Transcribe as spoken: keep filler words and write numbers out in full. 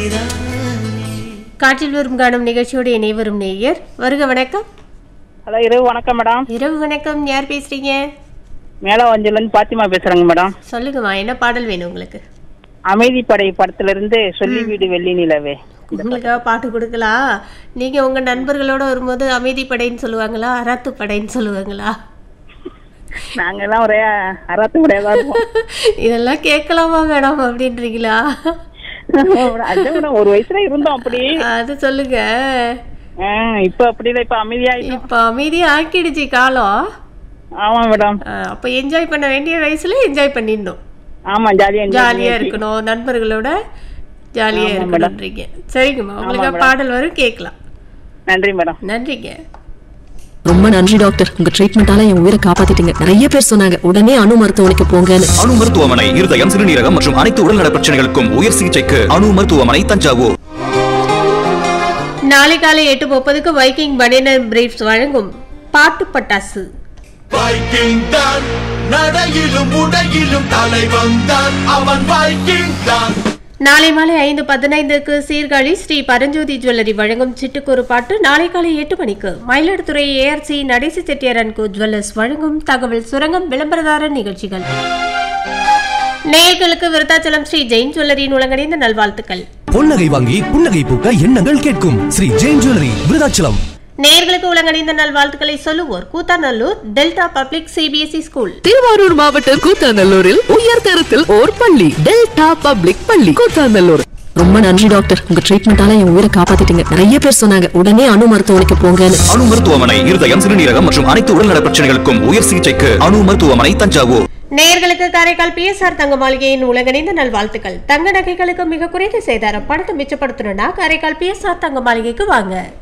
காற்றில் வரும் காணும் நிகழ்ச்சியோடு இணைவரும் நேயர் வருக. வணக்கம். ஹலோ, இரவு வணக்கம் மேடம். இரவு வணக்கம். யார் பேசுறீங்க? மேலவஞ்சில இருந்து பாத்திமா பேசுறேங்க மேடம். சொல்லுங்கம்மா, என்ன பாடல் வேணும் உங்களுக்கு? அமைதிப்படை படத்துல இருந்து சொல்லி வீடு வெள்ளி நிலவே. உங்களுக்காக பாட்டு கொடுக்கலாம். நீங்க உங்க நண்பர்களோட வரும்போது அமைதி படைன்னு சொல்லுவாங்களா, அராத்து படைன்னு சொல்லுவாங்களா? நாங்க எல்லாம் ஒரே அராத்து படையா இருப்போம். இதெல்லாம் கேட்கலாமா மேடம் அப்படின்றீங்களா? ஒரு வயசுல இருந்தோம் அப்படி. அது சொல்லுங்க. இப்ப அப்படி இல்ல, இப்ப அமைதியா இப்ப அமைதியா ஆக்கிடுச்சு காலம். ஆமா மேடம். அப்ப என்ஜாய் பண்ண வேண்டிய வயசுல என்ஜாய் பண்ணிடணும். ஆமா, ஜாலியா ஜாலியா இருக்கணும், நண்பர்களோட ஜாலியா இருக்கணும்ன்றீங்க. சரிங்கம்மா, உங்களுக்கு பாடல் வரும், கேட்கலாம். நன்றி மேடம். நன்றிங்க. ரொம்ப நன்றி டாக்டர், உங்க ட்ரீட்மெண்டால என் உயிரை காப்பாத்திட்டீங்க. நிறைய பேர் சொன்னாங்க உடனே அணு மருத்துவமனைக்கு போங்கன்னு. அணு மருத்துவமனை இருதயம், சிறுநீரகம் மற்றும் அனைத்து உடல்நல பிரச்சனைகளுக்கும் உயர் சிகிச்சைக்கு அணு மருத்துவமனை, தஞ்சாவூர். நாளை காலை எட்டு முப்பதுக்கு வைக்கிங் பனியன் பிரீஃப்ஸ் வழங்கும் பாட்டு பட்டாசு. வைக்கிங் தான் நடையிலும் உடையிலும் தலைவன் தான், அவன் வைக்கிங் தான். நாளை மாலை ஐந்து பதினைந்துக்கு சீர்காழி ஸ்ரீ பரஞ்சோதி ஜுவல்லரி வழங்கும் சிட்டுக்கூறு பாட்டு. நாளை காலை எட்டு மணிக்கு Mayiladuthurai ARC நடேசி Chettiar and go jewellers வழங்கும் தகவல் சுரங்கம் விளம்பரதார நிகழ்ச்சிகள். நேயர்களுக்கு விருத்தாச்சலம் ஸ்ரீ ஜெயின் ஜுவல்லரியின் உலகணிந்த நல்வாழ்த்துக்கள். பொன்னகை வாங்கி புன்னகை பூக்க எண்ணங்கள் கேட்கும் ஸ்ரீ ஜெயின் ஜுவல்லரி, விருத்தாச்சலம். நேயர்களுக்கு உலகணிந்த நல்வாழ்த்துக்களை சொல்லுவோர் Koothanallur delta public CBSE school. Thiruvarur மாவட்டம் கூத்தாநல்லூரில் உயர் தரத்தில் ஓர் பள்ளி, டெல்டா பப்ளிக் பள்ளி, கூத்தாநல்லூர். ரொம்ப நன்றி டாக்டர், உங்க ட்ரீட்மெண்டால என் உயிரை காப்பாத்திட்டீங்க. நிறைய பேர் சொன்னாங்க உடனே அணு மருத்துவமனைக்கு போங்கன்னு. அணு மருத்துவமனை இருதயம், சிறுநீரகம் மற்றும் அனைத்து உடல்நல பிரச்சனைகளுக்கும் உயர் சிகிச்சைக்கு அணு மருத்துவமனை, தஞ்சாவூர். நேயர்களுக்கு காரைக்கால் பிஎஸ்ஆர் தங்க மாளிகையின் உலகணிந்த நல்வாழ்த்துக்கள். தங்க நகைகளுக்கு மிக குறைந்த சேதாரம், பணத்தை மிச்சப்படுத்தணும்னா காரைக்கால் பிஎஸ்ஆர் தங்க மாளிகைக்கு வாங்க.